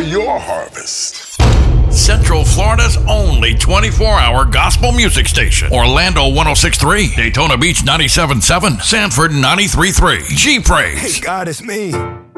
your harvest. Central Florida's only 24-hour gospel music station. Orlando 106.3, Daytona Beach 97.7, Sanford 93.3. G-Praise. Hey, God, it's me.